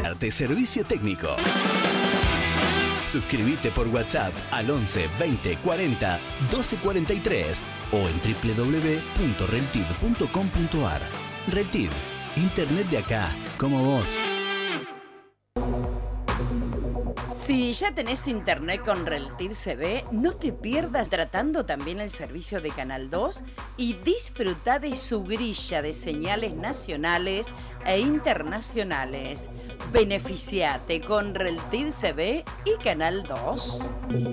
brindarte servicio técnico. Suscríbete por WhatsApp al 11 20 40 12 43 o en www.reltiv.com.ar. Reltiv, internet de acá, como vos. Si ya tenés internet con Reltiv CB, no te pierdas tratando también el servicio de Canal 2 y disfruta de su grilla de señales nacionales e internacionales. Beneficiate con Reltiv CB y Canal 2.